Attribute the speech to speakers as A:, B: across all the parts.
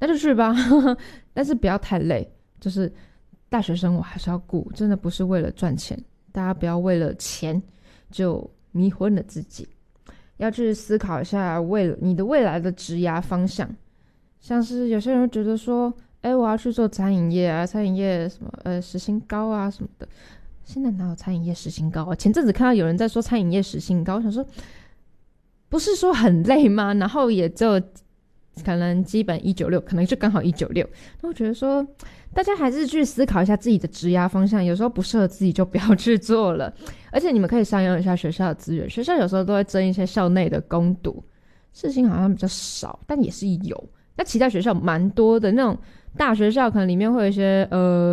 A: 那就去吧但是不要太累，就是大学生活还是要顾，真的不是为了赚钱，大家不要为了钱就迷昏了自己，要去思考一下你的未来的职涯方向。像是有些人会觉得说我要去做餐饮业啊，餐饮业什么时薪高啊什么的。现在哪有餐饮业时薪高啊？前阵子看到有人在说餐饮业时薪高，我想说不是说很累吗？然后也就可能基本196，可能就刚好196。那我觉得说大家还是去思考一下自己的职涯方向，有时候不适合自己就不要去做了。而且你们可以善用一下学校的资源，学校有时候都会征一些校内的工读，事情好像比较少，但也是有。那其他学校蛮多的，那种大学校可能里面会有一些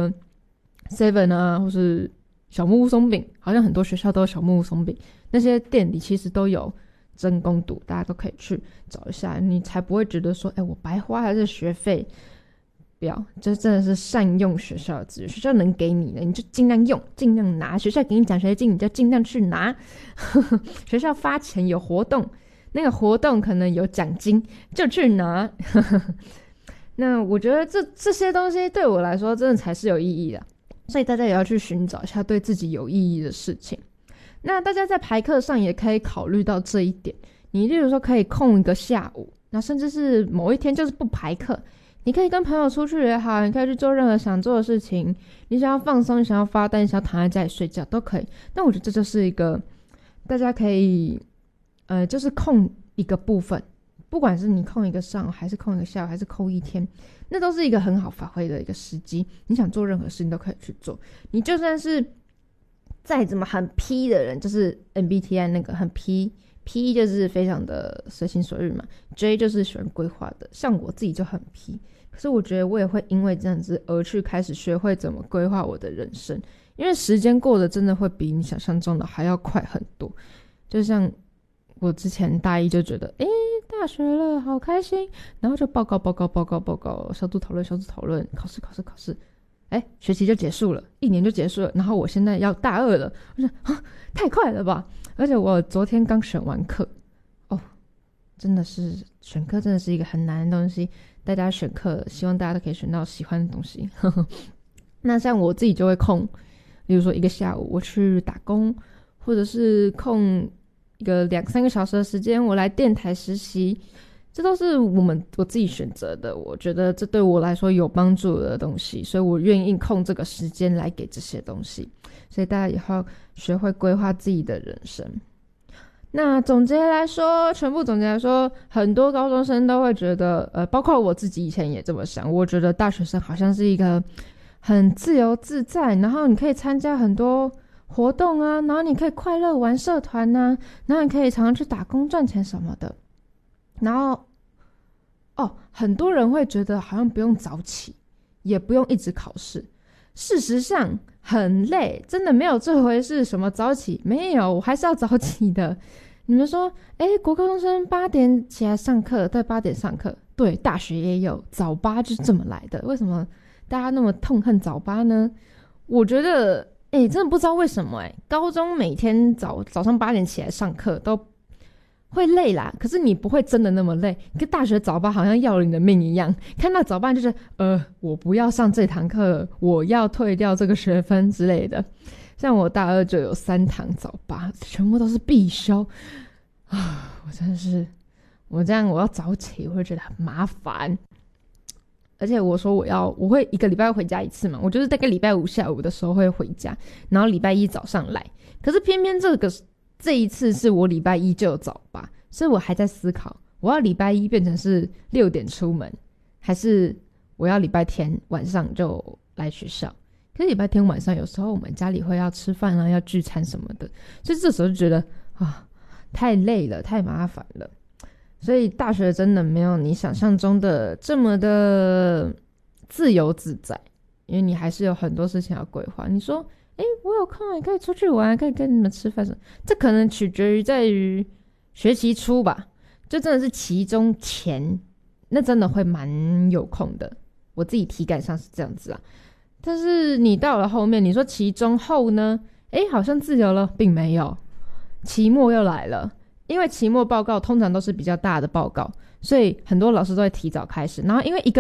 A: 7啊，或是小木屋松饼，好像很多学校都有小木屋松饼，那些店里其实都有征工读，大家都可以去找一下，你才不会觉得说我白花还是学费。不要，这真的是善用学校的资源，学校能给你的你就尽量用，尽量拿，学校给你奖学金你就尽量去拿学校发钱有活动，那个活动可能有奖金就去拿那我觉得这些东西对我来说真的才是有意义的，所以大家也要去寻找一下对自己有意义的事情。那大家在排课上也可以考虑到这一点，你例如说可以空一个下午，那甚至是某一天就是不排课，你可以跟朋友出去也好，你可以去做任何想做的事情，你想要放松，你想要发呆，你想要躺在家里睡觉都可以。那我觉得这就是一个大家可以就是空一个部分，不管是你空一个上午还是空一个下午还是空一天，那都是一个很好发挥的一个时机，你想做任何事情都可以去做。你就算是再怎么很 P 的人，就是 MBTI 那个很 P就是非常的随心所欲嘛， J 就是喜欢规划的，像我自己就很 P， 可是我觉得我也会因为这样子而去开始学会怎么规划我的人生，因为时间过得真的会比你想象中的还要快很多。就像我之前大一就觉得大学了好开心，然后就报告小组讨论考试学期就结束了，1年就结束了，然后我现在要大2了，我想太快了吧。而且我昨天刚选完课真的是选课真的是一个很难的东西，大家选课希望大家都可以选到喜欢的东西那像我自己就会空，比如说1个下午我去打工，或者是空一个2-3个小时的时间我来电台实习，这都是我自己选择的，我觉得这对我来说有帮助的东西，所以我愿意空这个时间来给这些东西。所以大家以后学会规划自己的人生。那全部总结来说，很多高中生都会觉得包括我自己以前也这么想，我觉得大学生好像是一个很自由自在，然后你可以参加很多活动啊，然后你可以快乐玩社团啊，然后你可以常常去打工赚钱什么的。然后很多人会觉得好像不用早起，也不用一直考试，事实上很累，真的没有这回事。什么早起？没有，我还是要早起的。你们说国高中生8点起来上课，对，8点上课，对，大学也有早八，就是这么来的。为什么大家那么痛恨早八呢？我觉得真的不知道为什么高中每天早上8点起来上课都会累啦，可是你不会真的那么累，跟大学早八好像要了你的命一样，看到早八就是我不要上这堂课，我要退掉这个学分之类的。像我大2就有3堂早八，全部都是必修我真的是我要早起我会觉得很麻烦。而且我说我会1个礼拜回家1次嘛，我就是大概礼拜5下午的时候会回家，然后礼拜1早上来。可是偏偏这一次是我礼拜1就有早八，所以我还在思考，我要礼拜1变成是6点出门，还是我要礼拜天晚上就来学校。可是礼拜天晚上有时候我们家里会要吃饭啊，要聚餐什么的，所以这时候就觉得太累了，太麻烦了。所以大学真的没有你想象中的这么的自由自在，因为你还是有很多事情要规划。你说我有空也可以出去玩，可以跟你们吃饭什么，这可能取决在于学期初吧，就真的是期中前那真的会蛮有空的，我自己体感上是这样子啊。但是你到了后面，你说期中后呢好像自由了，并没有，期末又来了。因为期末报告通常都是比较大的报告，所以很多老师都会提早开始，然后因为一个